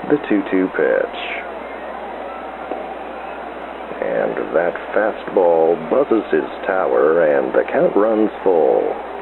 The 2-2 pitch. And that fastball buzzes his tower, and the count runs full.